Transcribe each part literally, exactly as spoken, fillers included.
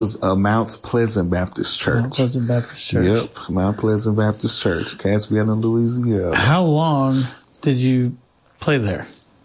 was uh, Mount Pleasant Baptist Church. Mount Pleasant Baptist Church. Yep, Mount Pleasant Baptist Church, Caspiana, Louisiana. How long did you play there?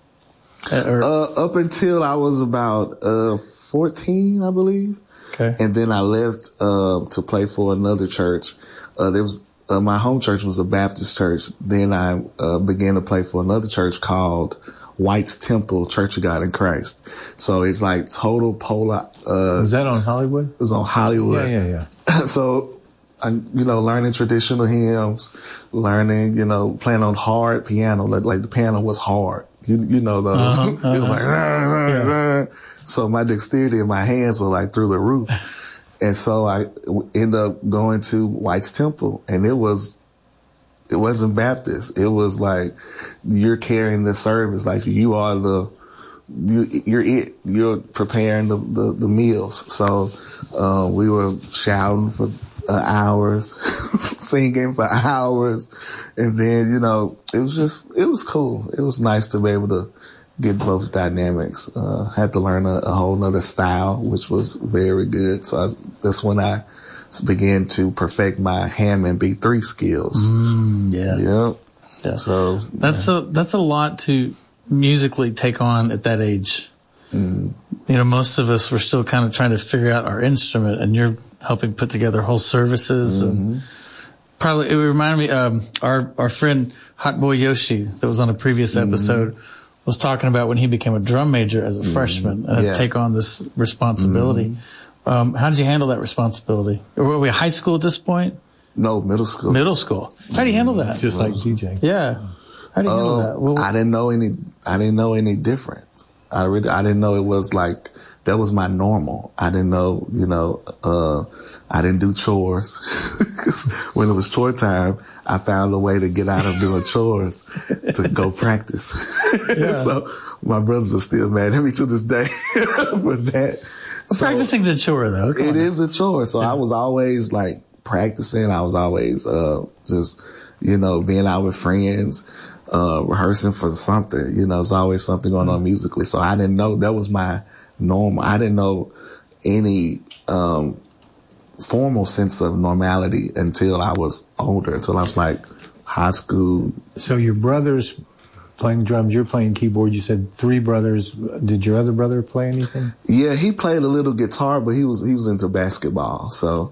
Uh, or- uh, up until I was about uh, fourteen, I believe. Okay. And then I left uh, to play for another church. Uh, there was uh, my home church was a Baptist church. Then I uh, began to play for another church called White's Temple Church of God in Christ. So it's like total polar. Uh, was that on Hollywood? It was on Hollywood. Yeah, yeah, yeah. So, I, you know, learning traditional hymns, learning, you know, playing on hard piano. Like, like the piano was hard. You, you know those. Uh-huh, uh-huh. It was like, rah, rah, yeah. rah. So my dexterity in my hands were like through the roof. And so I ended up going to White's Temple, and it was, it wasn't Baptist. It was like, you're carrying the service. Like you are the, you, you're it. You're preparing the, the, the meals. So, uh, we were shouting for uh, hours, singing for hours. And then, you know, it was just, it was cool. It was nice to be able to get both dynamics. Uh, had to learn a, a whole nother style, which was very good. So I, that's when I began to perfect my Hammond B three skills. Mm, yeah. Yep. Yeah. So that's yeah. a, that's a lot to musically take on at that age. Mm. You know, most of us were still kind of trying to figure out our instrument, and you're helping put together whole services. Mm-hmm. And probably, it reminded me, um, our, our friend Hot Boy Yoshi that was on a previous episode mm-hmm. was talking about when he became a drum major as a mm-hmm. freshman and yeah. take on this responsibility. Mm-hmm. Um, how did you handle that responsibility? Were we high school at this point? No, middle school. Middle school. How do you handle that? Just like D J. Yeah. How do you handle uh, that? Well, I didn't know any, I didn't know any difference. I really, I didn't know it was like, that was my normal. I didn't know, you know, uh, I didn't do chores. Cause when it was chore time, I found a way to get out of doing chores to go practice. Yeah. So my brothers are still mad at me to this day for that. Well, so practicing's a chore though. Come it on. is a chore. So yeah. I was always like practicing. I was always, uh, just, you know, being out with friends, uh, rehearsing for something, you know, there's always something going on musically. So I didn't know that was my normal. I didn't know any, um, formal sense of normality until I was older, until I was like high school. So your brothers playing drums, you're playing keyboard. You said three brothers. Did your other brother play anything? Yeah, he played a little guitar, but he was, he was into basketball. So,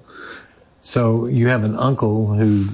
so you have an uncle who,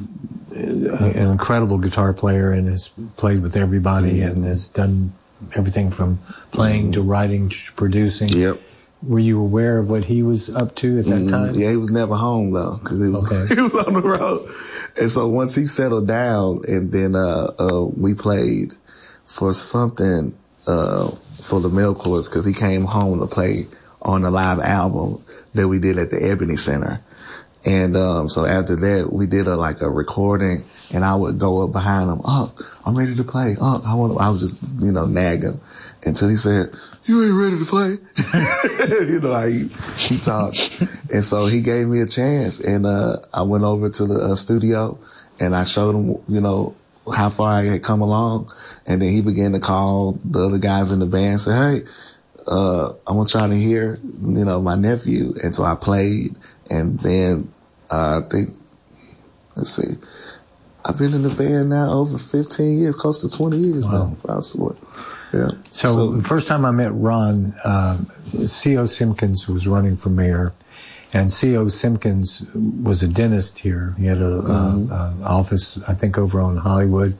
an incredible guitar player and has played with everybody mm-hmm. and has done everything from playing mm-hmm. to writing to producing. Yep. Were you aware of what he was up to at that mm, time? Yeah, he was never home though, because he was okay. he was on the road. And so once he settled down, and then uh, uh we played for something uh for the Male Chorus, because he came home to play on the live album that we did at the Ebony Center. And um so after that, we did a like a recording, and I would go up behind him. Oh, I'm ready to play. Oh, I want. I was just you know nagging until he said, "You ain't ready to play." You know, like he, he talked, and so he gave me a chance, and uh I went over to the uh, studio, and I showed him, you know, how far I had come along, and then he began to call the other guys in the band, and say, "Hey, uh I want y'all to hear, you know, my nephew." And so I played. And then, uh, I think, let's see, I've been in the band now over fifteen years, close to twenty years wow. now. Yeah. So, so the first time I met Ron, uh, C O Simpkins was running for mayor, and C O Simpkins was a dentist here. He had a, mm-hmm. uh, uh, office, I think, over on Hollywood.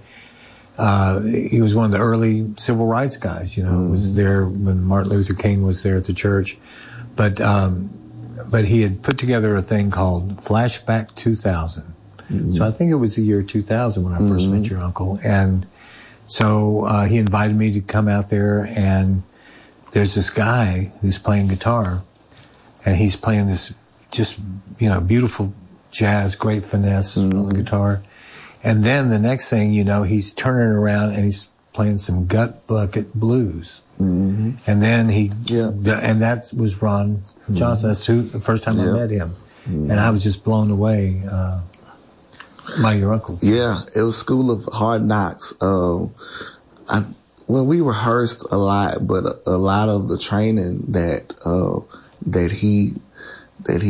Uh, he was one of the early civil rights guys, you know, mm-hmm. was there when Martin Luther King was there at the church. But, um, But he had put together a thing called Flashback two thousand. Mm-hmm. So I think it was the year two thousand when I first mm-hmm. met your uncle. And so uh, he invited me to come out there, and there's this guy who's playing guitar, and he's playing this just, you know, beautiful jazz, great finesse mm-hmm. on the guitar. And then the next thing you know, he's turning around and he's playing some gut bucket blues. Mm-hmm. And then he, yeah. the, and that was Ron Johnson. Mm-hmm. That's who, the first time yeah. I met him. Mm-hmm. And I was just blown away, uh, by your uncle. Yeah, it was School of Hard Knocks. Um, I, well, we rehearsed a lot, but a, a lot of the training that, uh, that he that he